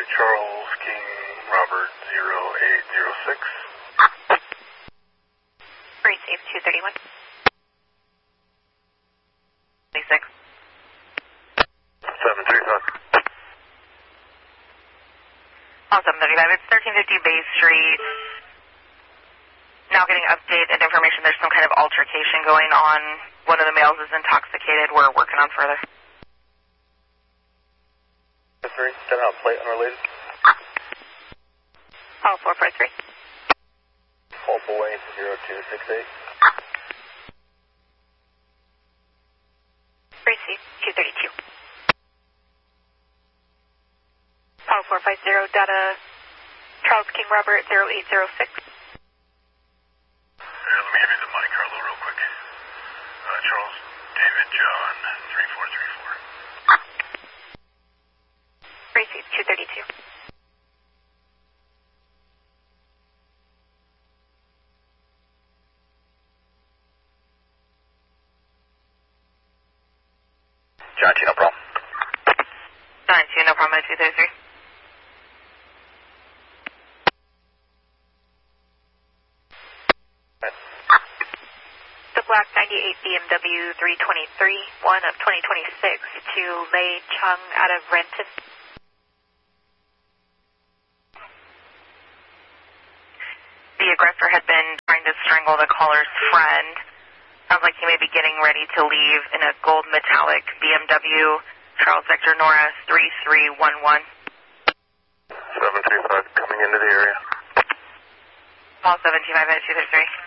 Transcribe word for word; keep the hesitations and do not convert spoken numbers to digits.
Alright, Charles King Robert zero eight zero six. Receive two thirty-one. twenty-six. seven thirty-five. Oh, seven thirty-five. It's thirteen fifty Bay Street. Now getting updated information. There's some kind of altercation going on. One of the males is intoxicated. We're working on further. three, ten out plate unrelated. Oh, four four three. Paul Boy zero two six eight. Receive two thirty-two. Paul four five zero, data Charles King Robert zero eight zero six. Here, let me give you the Monte Carlo real quick. Uh, Charles David John three four three four. Receive two thirty-two. John T, no problem. John T, no problem, two thirty-three. The black ninety-eight B M W three twenty-three, one of twenty twenty-six to Lei Chung out of Renton. The aggressor had been trying to strangle the caller's friend. Sounds like he may be getting ready to leave in a gold metallic B M W. Charles Victor Nora three three one one. seven three five coming into the area. Paul seven two five two three three.